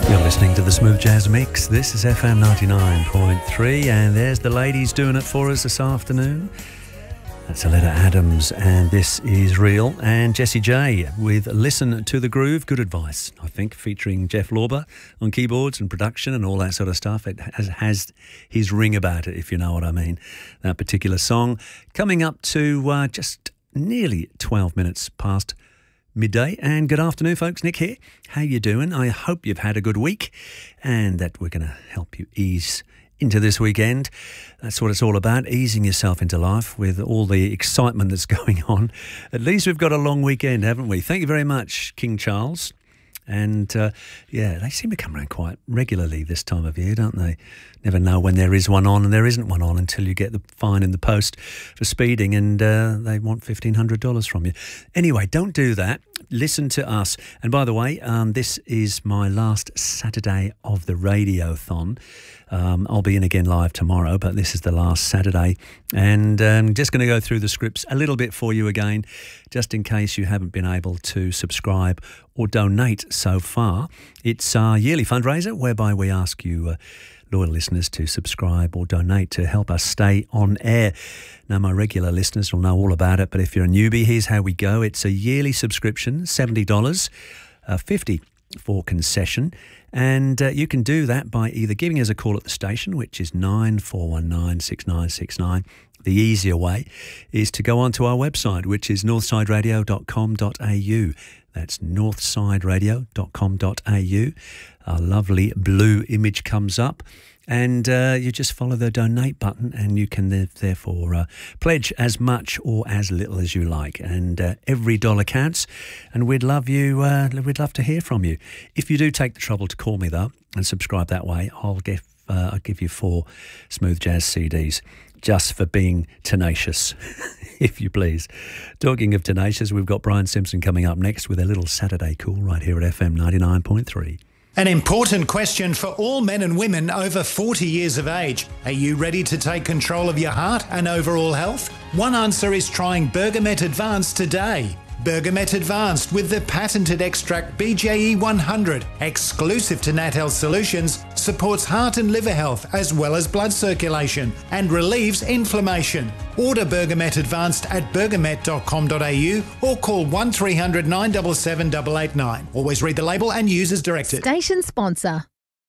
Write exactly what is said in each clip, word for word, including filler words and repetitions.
You're listening to the Smooth Jazz Mix. This is F M ninety-nine point three, and there's the ladies doing it for us this afternoon. That's Aletta Adams, and This Is Real, and Jessie J with Listen to the Groove. Good advice, I think, featuring Jeff Lorber on keyboards and production and all that sort of stuff. It has, has his ring about it, if you know what I mean, that particular song. Coming up to uh, just nearly twelve minutes past midday, and good afternoon, folks. Nick here. How you doing? I hope you've had a good week and that we're going to help you ease into this weekend. That's what it's all about, easing yourself into life with all the excitement that's going on. At least we've got a long weekend, haven't we? Thank you very much, King Charles. And, uh, yeah, they seem to come around quite regularly this time of year, don't they? Never know when there is one on and there isn't one on until you get the fine in the post for speeding, and uh, they want fifteen hundred dollars from you. Anyway, don't do that. Listen to us. And by the way, um, this is my last Saturday of the Radiothon. Um, I'll be in again live tomorrow, but this is the last Saturday. And I'm um, just going to go through the scripts a little bit for you again, just in case you haven't been able to subscribe or donate so far. It's our yearly fundraiser whereby we ask you, uh, loyal listeners, to subscribe or donate to help us stay on air. Now, my regular listeners will know all about it, but if you're a newbie, here's how we go. It's a yearly subscription, seventy dollars, uh, fifty dollars for concession. And uh, you can do that by either giving us a call at the station, which is nine four one nine, six nine six nine. The easier way is to go onto our website, which is northside radio dot com dot a u. That's northside radio dot com dot a u. A lovely blue image comes up, and uh, you just follow the donate button, and you can therefore uh, pledge as much or as little as you like. And uh, every dollar counts, and we'd love you. Uh, we'd love to hear from you. If you do take the trouble to call me though and subscribe that way, I'll give uh, I'll give you four Smooth Jazz C Ds. Just for being tenacious, if you please. Talking of tenacious, we've got Brian Simpson coming up next with a little Saturday Cool right here at F M ninety-nine point three. An important question for all men and women over forty years of age. Are you ready to take control of your heart and overall health? One answer is trying Bergamet Advanced today. Bergamet Advanced with the patented extract B J E one hundred, exclusive to Nat Health Solutions, supports heart and liver health as well as blood circulation and relieves inflammation. Order Bergamet Advanced at bergamet dot com dot a u or call one three hundred, nine seven seven, eight eight nine. Always read the label and use as directed. Station sponsor.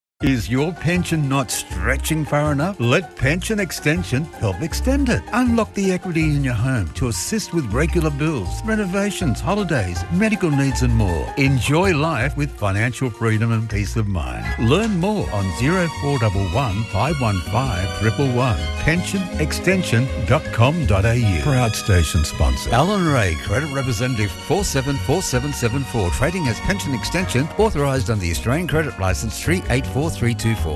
Is your pension not stretching far enough? Let Pension Extension help extend it. Unlock the equity in your home to assist with regular bills, renovations, holidays, medical needs and more. Enjoy life with financial freedom and peace of mind. Learn more on zero four one one, five one five, one one one. pension extension dot com dot a u. Proud station sponsor. Alan Ray, Credit Representative four seven four seven seven four. Trading as Pension Extension, authorised under the Australian Credit Licence three eight four three two four.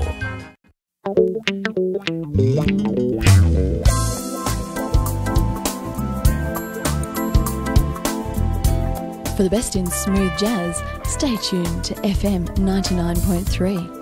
For the best in smooth jazz, stay tuned to F M ninety-nine point three.